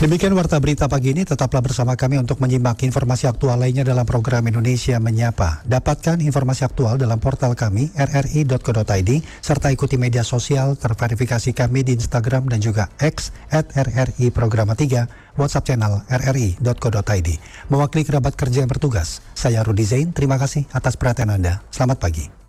Demikian warta berita pagi ini, tetaplah bersama kami untuk menyimak informasi aktual lainnya dalam program Indonesia Menyapa. Dapatkan informasi aktual dalam portal kami rri.co.id serta ikuti media sosial terverifikasi kami di Instagram dan juga X @RRI Programa 3, WhatsApp channel rri.co.id. Mewakili kerabat kerja yang bertugas, saya Rudi Zain, terima kasih atas perhatian Anda. Selamat pagi.